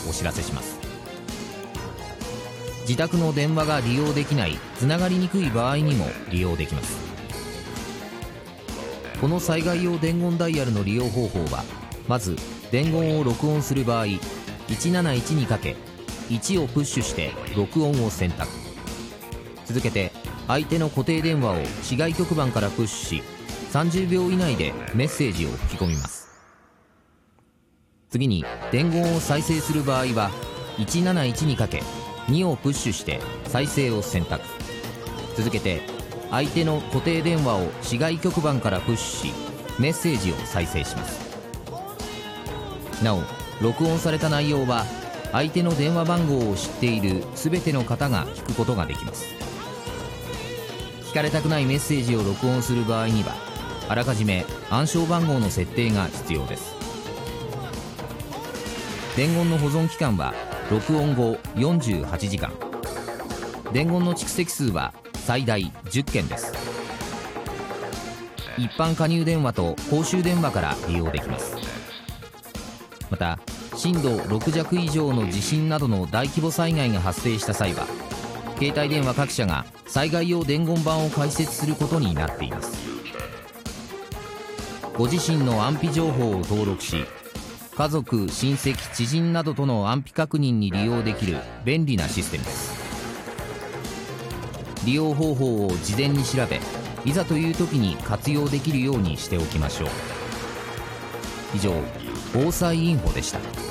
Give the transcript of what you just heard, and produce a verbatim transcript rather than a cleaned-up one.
お知らせします。自宅の電話が利用できない、つながりにくい場合にも利用できます。この災害用伝言ダイヤルの利用方法は、まず伝言を録音する場合、いちなないちにかけいちをプッシュして録音を選択。続けて相手の固定電話を市外局番からプッシュし、さんじゅうびょう以内でメッセージを吹き込みます。次に伝言を再生する場合は、いちなないちにかけにをプッシュして再生を選択。続けて相手の固定電話を市外局番からプッシュし、メッセージを再生します。なお、録音された内容は相手の電話番号を知っている全ての方が聞くことができます。聞かれたくないメッセージを録音する場合には、あらかじめ暗証番号の設定が必要です。伝言の保存期間は録音後よんじゅうはちじかん。伝言の蓄積数は最大じゅっけんです。一般加入電話と公衆電話から利用できます。また、震度ろくじゃく以上の地震などの大規模災害が発生した際は、携帯電話各社が災害用伝言板を開設することになっています。ご自身の安否情報を登録し、家族、親戚、知人などとの安否確認に利用できる便利なシステムです。利用方法を事前に調べ、いざという時に活用できるようにしておきましょう。以上、防災インフォでした。